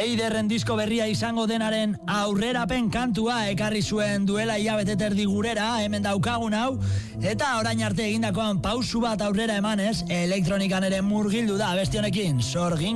Eiderren disko berria izango denaren aurrerapen kantua ekarri zuen duela hilabete terdi gurera, hemen daukagun hau, eta orain arte egindakoan pausu bat aurrera emanez, elektronikan ere murgildu da abesti honekin, Sorgin